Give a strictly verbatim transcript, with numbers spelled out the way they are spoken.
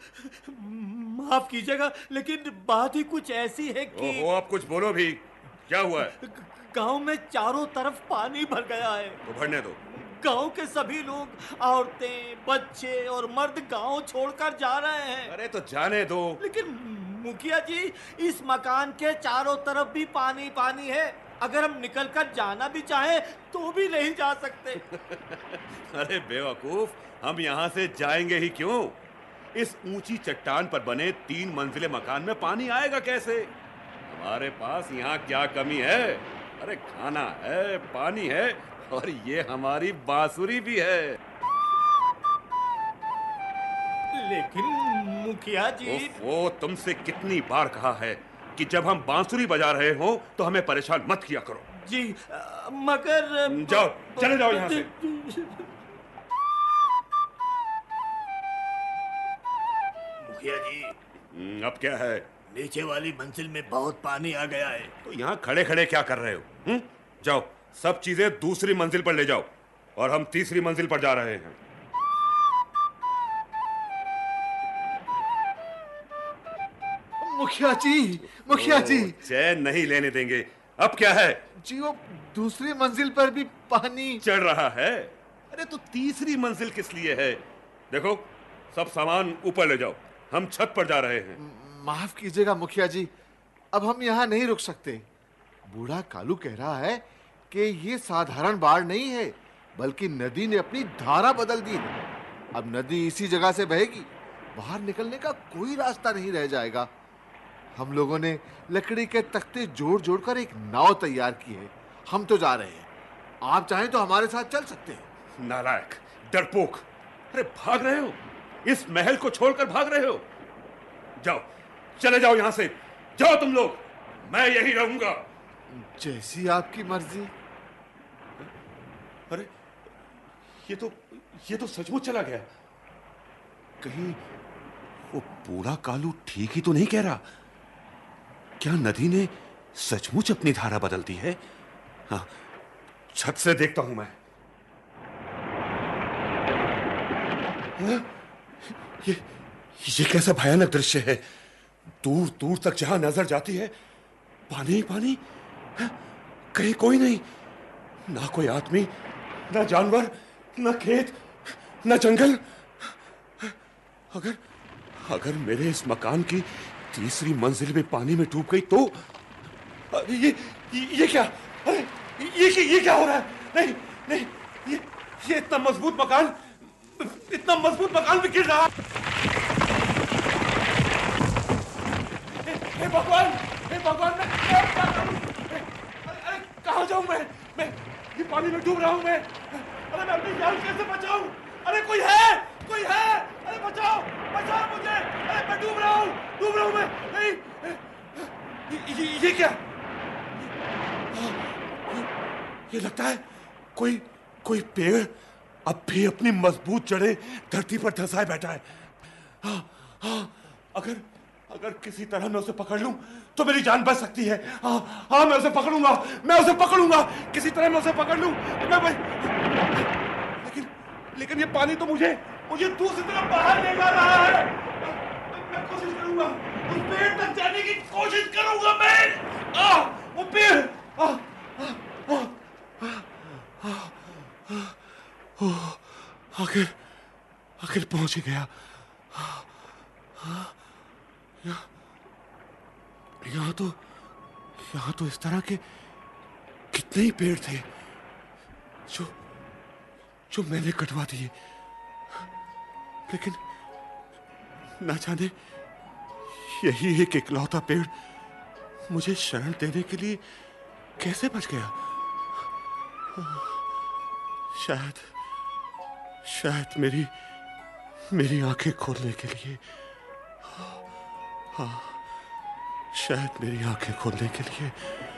माफ कीजिएगा, लेकिन बात ही कुछ ऐसी है कि ओहो, आप कुछ बोलो भी। क्या हुआ है? गांव में चारों तरफ पानी भर गया है। तो भरने दो। गांव के सभी लोग, औरतें, बच्चे और मर्द गांव छोड़कर जा रहे हैं। अरे तो जाने दो। लेकिन मुखिया जी, इस मकान के चारों तरफ भी पानी पानी है। अगर हम निकलकर जाना भी चाहें तो भी नहीं जा सकते। अरे बेवकूफ, हम यहाँ से जाएंगे ही क्यों? इस ऊंची चट्टान पर बने तीन मंजिले मकान में पानी आएगा कैसे? हमारे पास यहाँ क्या कमी है? अरे खाना है, पानी है और ये हमारी बांसुरी भी है। लेकिन मुखिया जी, वो तुमसे कितनी बार कहा है कि जब हम बांसुरी बजा रहे हो तो हमें परेशान मत किया करो। जी आ, मगर जाओ, चले जाओ यहाँ से। मुखिया जी, अब क्या है? नीचे वाली मंजिल में बहुत पानी आ गया है। तो यहाँ खड़े खड़े क्या कर रहे हो? हुँ? जाओ, सब चीजें दूसरी मंजिल पर ले जाओ और हम तीसरी मंजिल पर जा रहे हैं। मुखिया जी, मुखिया जी, चैन नहीं लेने देंगे। अब क्या है? जी वो दूसरी मंजिल पर भी पानी चढ़ रहा है। अरे तो तीसरी मंजिल किस लिए है? देखो, सब सामान ऊपर ले जाओ, हम छत पर जा रहे हैं। माफ कीजिएगा मुखिया जी, अब हम यहाँ नहीं रुक सकते। बूढ़ा कालू कह रहा है कि ये साधारण बाढ़ नहीं है, बल्कि नदी ने अपनी धारा बदल दी है। अब नदी इसी जगह से बहेगी, बाहर निकलने का कोई रास्ता नहीं रह जाएगा। हम लोगों ने लकड़ी के तख्ते जोड़ जोड़ कर एक नाव तैयार की है। हम तो जा रहे हैं, आप चाहें तो हमारे साथ चल सकते हैं। नालायक, डरपोक, अरे भाग रहे हो? इस महल को छोड़कर भाग रहे हो? जाओ, चले जाओ यहाँ से। जाओ तुम लोग, मैं यही रहूंगा। जैसी आपकी मर्जी। अरे ये तो ये तो सचमुच चला गया। कहीं वो बूढ़ा कालू ठीक ही तो नहीं कह रहा? क्या नदी ने सचमुच अपनी धारा बदल दी है? हाँ, छत से देखता हूं मैं। हाँ? ये ये कैसा भयानक दृश्य है। दूर दूर तक जहां नजर जाती है पानी ही पानी। हाँ? कहीं कोई नहीं, ना कोई आदमी, ना जानवर, ना खेत, ना जंगल। अगर अगर मेरे इस मकान की तीसरी मंजिल में पानी में डूब गई तो ये ये, ये क्या? अरे ये ये क्या हो रहा है? नहीं नहीं, ये ये इतना मजबूत मकान, इतना मजबूत मकान भी गिर रहा। हे भगवान, हे भगवान, मैं क्या करूं? अरे कहां जाऊं मैं? मैं ये पानी में डूब रहा हूं मैं। अरे मैं अपनी जान कैसे बचाऊं? अरे कोई है, कोई है? अरे बचाओ, बचाओ मुझे। अरे मैं डूब रहा हूं, डूब रहा हूं मैं। नहीं, ये, ये, ये क्या? ये लगता है कोई कोई पेड़ अब भी अपनी मजबूत जड़ें धरती पर धंसाए बैठा है। हाँ, हाँ, अगर अगर किसी तरह मैं उसे पकड़ लूं तो मेरी जान बच सकती है। हाँ, हाँ, मैं उसे पकड़ूंगा, मैं उसे पकड़ूंगा, किसी तरह मैं उसे पकड़ लूं तो मैं लेकिन लेकिन ये पानी तो मुझे मुझे दूसरी तरफ बाहर ले जा रहा है। मैं कोशिश करूंगा, उस पेड़ तक जाने की कोशिश करूंगा मैं। आ, वो पेड़, आ, आ, आ, आ, आ, आ, आखिर आखिर पहुंच ही गया। यहाँ यहाँ तो यहाँ तो इस तरह के कितने ही पेड़ थे जो जो मैंने कटवा दिए, लेकिन ना जाने यही एक इकलौता पेड़ मुझे शरण देने के लिए कैसे बच गया। शायद शायद मेरी मेरी आंखें खोलने के लिए, हाँ, शायद मेरी आंखें खोलने के लिए